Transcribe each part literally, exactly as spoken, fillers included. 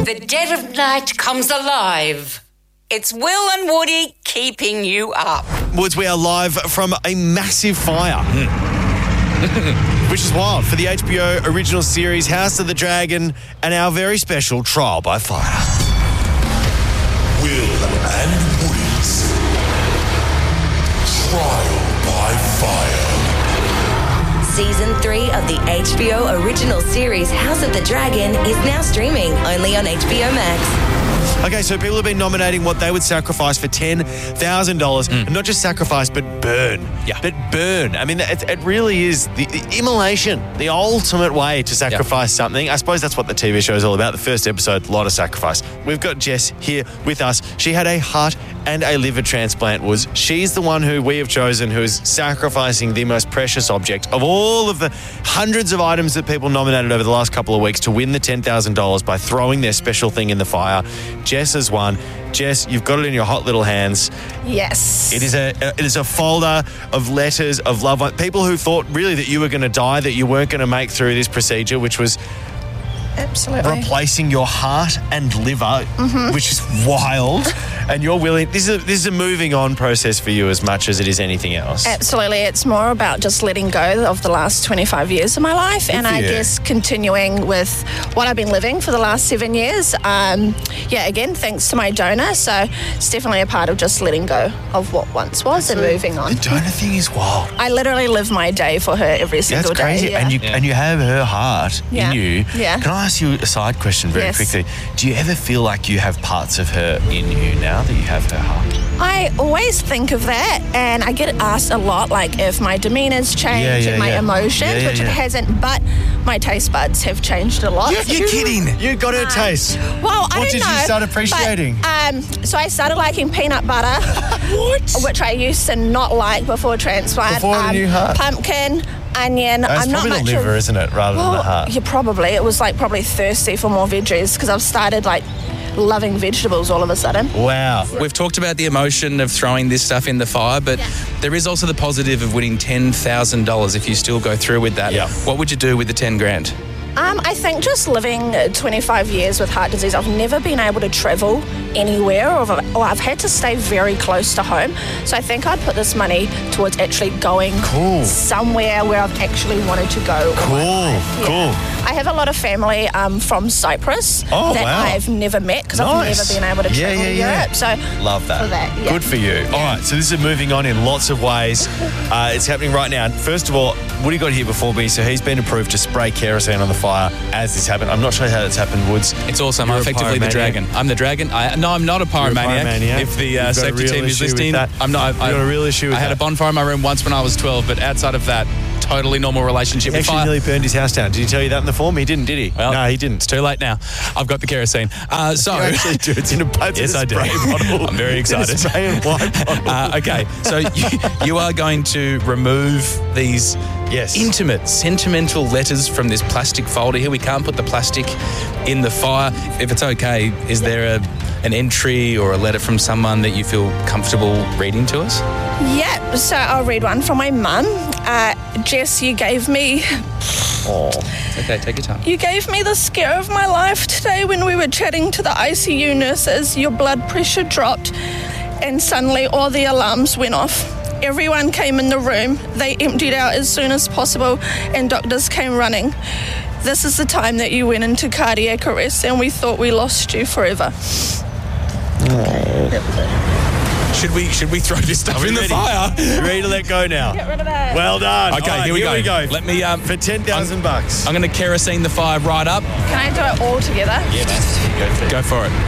the dead of night comes alive. It's Will and Woody keeping you up. Woods, we are live from a massive fire. Mm. Which is wild for the H B O original series House of the Dragon and our very special Trial by Fire. Will and Woody's Trial by Fire. Season three of the H B O original series House of the Dragon is now streaming only on H B O Max. Okay, so people have been nominating what they would sacrifice for ten thousand dollars. Mm. And not just sacrifice, but burn. Yeah. But burn. I mean, it, it really is the, the immolation, the ultimate way to sacrifice yeah. something. I suppose that's what the T V show is all about. The first episode, a lot of sacrifice. We've got Jess here with us. She had a heart and a liver transplant. Was She's the one who we have chosen who is sacrificing the most precious object of all of the hundreds of items that people nominated over the last couple of weeks to win the ten thousand dollars by throwing their special thing in the fire. Jess has won. Jess, you've got it in your hot little hands. Yes. It is a it is a folder of letters of loved ones, people who thought really that you were going to die, that you weren't going to make through this procedure, which was absolutely replacing your heart and liver, mm-hmm. which is wild. And you're willing. This is a, this is a moving on process for you as much as it is anything else. Absolutely, it's more about just letting go of the last twenty-five years of my life, Good and for I you. guess continuing with what I've been living for the last seven years. Um, yeah, again, thanks to my donor. So it's definitely a part of just letting go of what once was and moving on. The donor thing is wild. I literally live my day for her every single That's crazy. day. Yeah. And you and you have her heart Yeah. in you. Yeah. Can I ask you a side question very Yes. quickly? Do you ever feel like you have parts of her in you now that you have her heart? I always think of that, and I get asked a lot, like if my demeanor's changed Yeah, yeah, and my yeah. emotions, Yeah, yeah, which yeah. it hasn't, but my taste buds have changed a lot. You're, you're kidding. You got her taste. Well, I What don't did know. you start appreciating? But, um, so I started liking peanut butter, What? which I used to not like before transplant. Before the um, new heart. Pumpkin, onion. That's I'm not probably much the liver, of, isn't it, rather well, than the heart? Yeah, probably. It was like probably thirsty for more veggies because I've started like loving vegetables all of a sudden. Wow. We've talked about the emotion of throwing this stuff in the fire, but Yeah. there is also the positive of winning ten thousand dollars if you still go through with that. Yeah. What would you do with the ten grand? Um, I think just living uh, twenty-five years with heart disease, I've never been able to travel anywhere, or, or I've had to stay very close to home. So I think I'd put this money towards actually going Cool. somewhere where I've actually wanted to go. all my Cool, life. Yeah. cool. I have a lot of family um, from Cyprus Oh, that wow. I've never met because Nice. I've never been able to Yeah, travel yeah, to yeah. Europe. So Love that. For that, yeah. Good for you. All right, so this is moving on in lots of ways. Uh, it's happening right now. First of all, Woody got here before me, so he's been approved to spray kerosene on the fire as this happened. I'm not sure how that's happened, Woods. It's awesome. You're I'm a effectively the pyromaniac. dragon. I'm the dragon. I, no, I'm not a pyromaniac. pyromaniac. If the uh, You've got a safety real team is issue with listening, that. I'm not. You've I, got a real issue with I had that. a bonfire in my room once when I was twelve, but outside of that, totally normal relationship He with actually fire. nearly burned his house down. Did he tell you that in the form? He didn't, did he? Well, no, he didn't. It's too late now. I've got the kerosene. Uh, so You actually do. It's in a, it's Yes, in a I do. spray bottle. I'm very It's in a excited. spray and white bottle. Uh, okay, so you, you are going to remove these Yes. intimate, sentimental letters from this plastic folder here. We can't put the plastic in the fire. If it's okay, is there a, an entry or a letter from someone that you feel comfortable reading to us? Yeah, so I'll read one from my mum. Uh, Jess, you gave me Oh, okay, take your time. You gave me the scare of my life today when we were chatting to the I C U nurses. Your blood pressure dropped and suddenly all the alarms went off. Everyone came in the room. They emptied out as soon as possible and doctors came running. This is the time that you went into cardiac arrest and we thought we lost you forever. Should we should we throw this stuff Are we in the ready? fire? You ready to let go now? Get rid of that. Well done. Okay, All right, here we here go. we go. Let me um, For ten thousand bucks. I'm going to kerosene the fire right up. Can I do it all together? Yeah, man. Go for it. Go for it.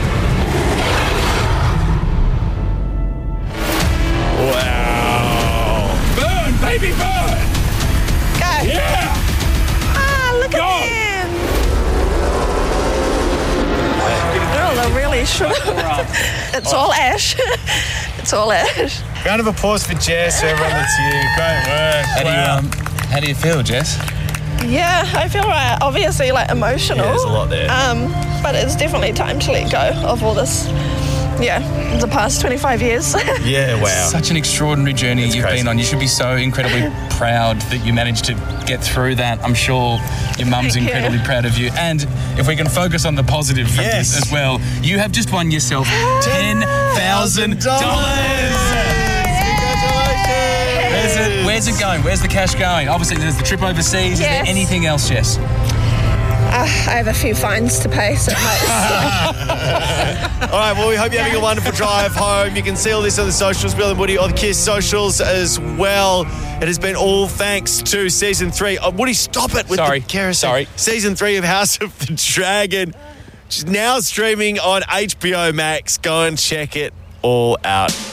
Wow. Burn, baby, burn! Go. Yeah! Ah, look Go. at them. Oh, they're really short. It's all ash. It's all ash. Round of applause for Jess, everyone that's here. Great work. How do you Wow. um, how do you feel, Jess? Yeah, I feel right. Obviously, like emotional. Yeah, there's a lot there. Um, but it's definitely time to let go of all this yeah, the past twenty-five years. Yeah, wow. Such an extraordinary journey you've crazy. been on. You should be so incredibly proud that you managed to get through that. I'm sure your mum's Thank you. incredibly proud of you. And if we can focus on the positive from Yes. this as well, you have just won yourself ten thousand dollars. Where's it, where's it going? Where's the cash going? Obviously, there's the trip overseas. Is there Yes. anything else, Jess? Uh, I have a few fines to pay, so All right, well, we hope you're having a wonderful drive home. You can see all this on the socials, Will and Woody, on the Kiss socials as well. It has been all thanks to season three. Oh, Woody, stop it with Sorry. the kerosene. Sorry. Season three of House of the Dragon, which is now streaming on H B O Max. Go and check it all out.